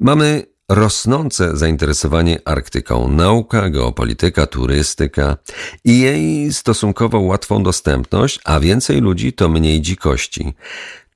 Mamy rosnące zainteresowanie Arktyką, nauka, geopolityka, turystyka i jej stosunkowo łatwą dostępność, a więcej ludzi to mniej dzikości.